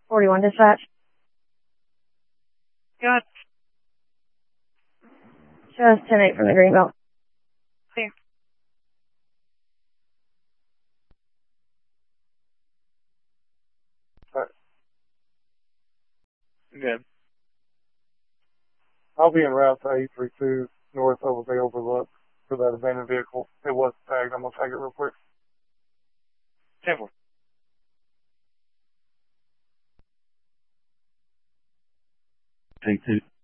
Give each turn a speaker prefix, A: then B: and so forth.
A: 41 dispatch.
B: Got
A: Just 10-8 from the Greenbelt.
B: clear.
C: Good.
D: I'll be en route to 832 north of the Overlook for that abandoned vehicle. It was tagged. I'm going to tag it real quick.
C: 10-4.
E: Take 2.